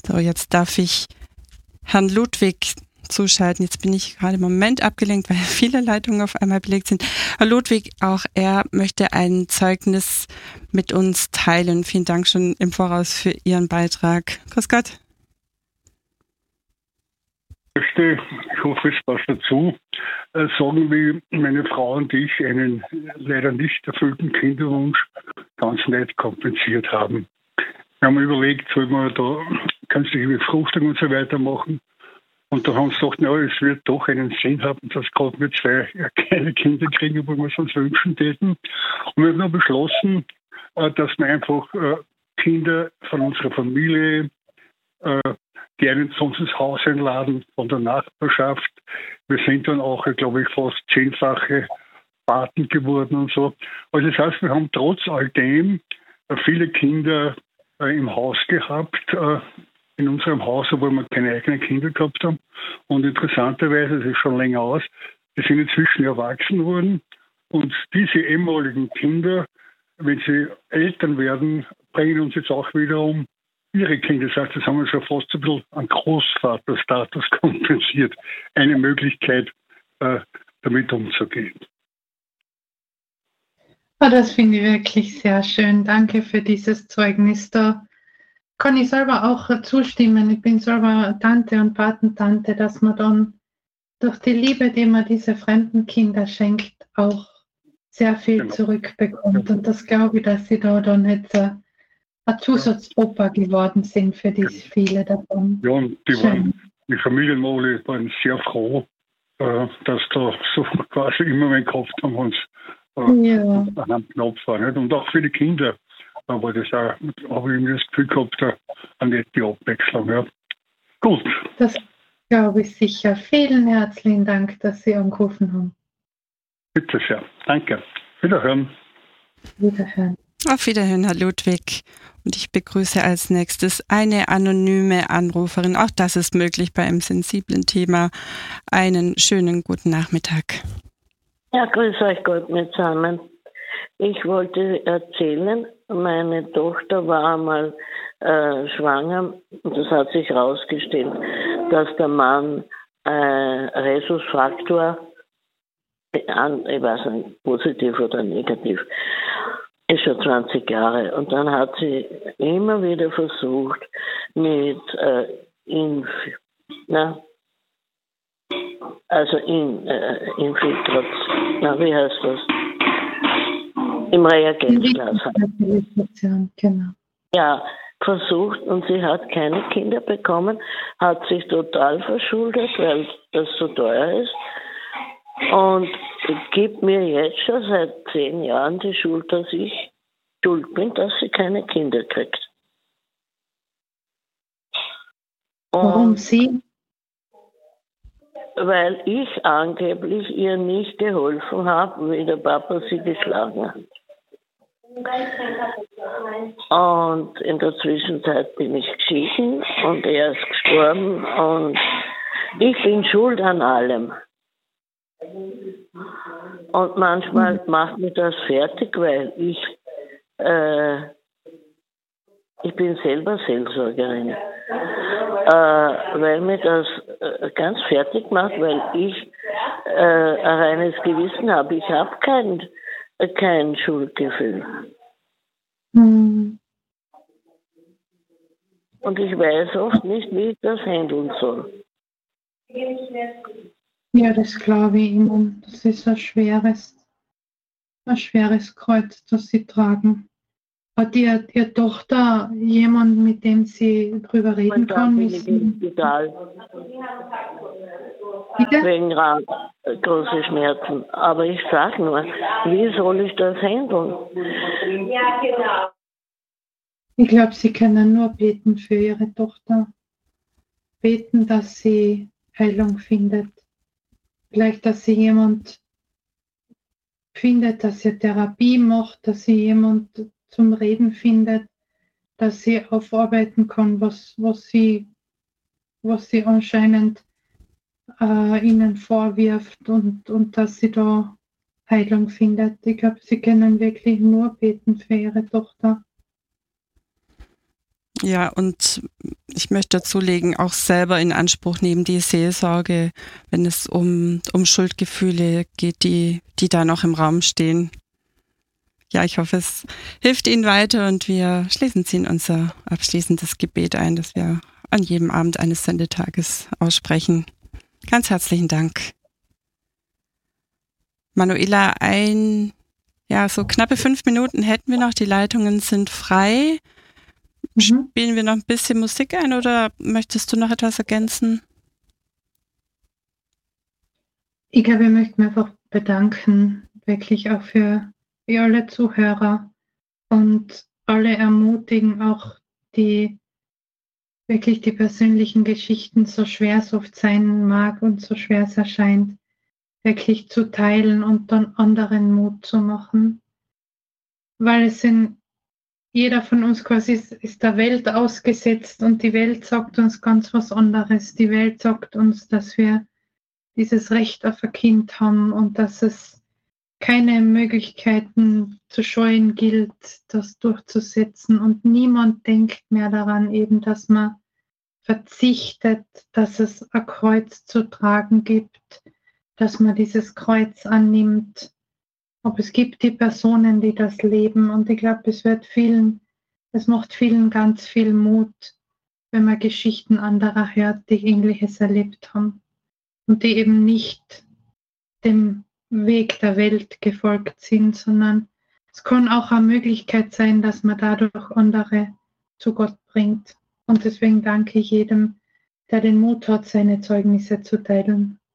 So, jetzt darf ich Herrn Ludwig zuschalten. Jetzt bin ich gerade im Moment abgelenkt, weil viele Leitungen auf einmal belegt sind. Herr Ludwig, auch er möchte ein Zeugnis mit uns teilen. Vielen Dank schon im Voraus für Ihren Beitrag. Grüß Gott. Ich hoffe, es passt dazu. Sagen, wie meine Frau und ich einen leider nicht erfüllten Kinderwunsch ganz nett kompensiert haben. Wir haben überlegt, sollen wir da künstliche Befruchtung und so weiter machen. Und da haben sie gedacht, na, es wird doch einen Sinn haben, dass gerade wir zwei keine Kinder kriegen, obwohl wir es uns wünschen täten. Und wir haben dann beschlossen, dass wir einfach Kinder von unserer Familie gerne zu uns ins Haus einladen, von der Nachbarschaft. Wir sind dann auch, glaube ich, fast 10-fache Paten geworden und so. Also das heißt, wir haben trotz all dem viele Kinder im Haus gehabt, in unserem Haus, obwohl wir keine eigenen Kinder gehabt haben. Und interessanterweise, das ist schon länger aus, die sind inzwischen erwachsen worden. Und diese ehemaligen Kinder, wenn sie Eltern werden, bringen uns jetzt auch wiederum ihre Kinder. Das heißt, das haben wir schon fast ein bisschen an Großvaterstatus kompensiert. Eine Möglichkeit, damit umzugehen. Oh, das finde ich wirklich sehr schön. Danke für dieses Zeugnis. Da kann ich selber auch zustimmen. Ich bin selber Tante und Patentante, dass man dann durch die Liebe, die man diese fremden Kinder schenkt, auch sehr viel zurückbekommt. Und das glaube ich, dass sie da dann jetzt ein Zusatzoper geworden sind für die viele davon. Ja, und die Familienmole waren sehr froh, dass da so quasi immer meinen Kopf haben uns am Knopf war. Nicht? Und auch für die Kinder war das auch, habe ich mir das Gefühl gehabt, eine nette Abwechslung. Ja. Gut. Das glaube ich sicher. Vielen herzlichen Dank, dass Sie angerufen haben. Bitte sehr. Danke. Wiederhören. Wiederhören. Auf Wiederhören, Herr Ludwig. Und ich begrüße als nächstes eine anonyme Anruferin. Auch das ist möglich bei einem sensiblen Thema. Einen schönen guten Nachmittag. Ja, grüß euch Gott mitsammen. Ich wollte erzählen, meine Tochter war einmal schwanger und es hat sich herausgestellt, dass der Mann Rhesusfaktor, ich weiß nicht, positiv oder negativ, ist schon 20 Jahre. Und dann hat sie immer wieder versucht, mit wie heißt das? Im Reagenzglas. Genau. Ja, versucht und sie hat keine Kinder bekommen, hat sich total verschuldet, weil das so teuer ist. Und gibt mir jetzt schon seit 10 Jahren die Schuld, dass ich schuld bin, dass sie keine Kinder kriegt. Warum sie? Weil ich angeblich ihr nicht geholfen habe, wie der Papa sie geschlagen hat. Und in der Zwischenzeit bin ich geschieden und er ist gestorben und ich bin schuld an allem. Und manchmal macht mich das fertig, weil ich bin selber Seelsorgerin. Weil mir das ganz fertig macht, weil ich ein reines Gewissen habe. Ich habe kein Schuldgefühl. Mhm. Und ich weiß oft nicht, wie ich das handeln soll. Ja, das glaube ich Ihnen. Das ist ein schweres Kreuz, das Sie tragen. Hat Ihre Tochter jemanden, mit dem sie drüber reden kann? Egal. Wegen große Schmerzen. Aber ich sage nur, wie soll ich das handeln? Ja, genau. Ich glaube, Sie können nur beten für Ihre Tochter. Beten, dass sie Heilung findet. Vielleicht, dass sie jemand findet, dass sie Therapie macht, dass sie jemand zum Reden findet, dass sie aufarbeiten kann, was sie anscheinend ihnen vorwirft und dass sie da Heilung findet. Ich glaube, sie können wirklich nur beten für ihre Tochter. Ja, und ich möchte dazulegen, auch selber in Anspruch nehmen, die Seelsorge, wenn es um Schuldgefühle geht, die da noch im Raum stehen. Ja, ich hoffe, es hilft Ihnen weiter und wir schließen Sie in unser abschließendes Gebet ein, das wir an jedem Abend eines Sendetages aussprechen. Ganz herzlichen Dank. Manuela, so knappe 5 Minuten hätten wir noch, die Leitungen sind frei. Spielen wir noch ein bisschen Musik ein oder möchtest du noch etwas ergänzen? Ich glaube, ich möchte mich einfach bedanken, wirklich auch für alle Zuhörer und alle ermutigen, auch die persönlichen Geschichten, so schwer es oft sein mag und so schwer es erscheint, wirklich zu teilen und dann anderen Mut zu machen. Weil jeder von uns quasi ist der Welt ausgesetzt und die Welt sagt uns ganz was anderes. Die Welt sagt uns, dass wir dieses Recht auf ein Kind haben und dass es keine Möglichkeiten zu scheuen gilt, das durchzusetzen. Und niemand denkt mehr daran, eben, dass man verzichtet, dass es ein Kreuz zu tragen gibt, dass man dieses Kreuz annimmt. Aber es gibt die Personen, die das leben, und ich glaube, es macht vielen ganz viel Mut, wenn man Geschichten anderer hört, die Ähnliches erlebt haben und die eben nicht dem Weg der Welt gefolgt sind, sondern es kann auch eine Möglichkeit sein, dass man dadurch andere zu Gott bringt. Und deswegen danke ich jedem, der den Mut hat, seine Zeugnisse zu teilen.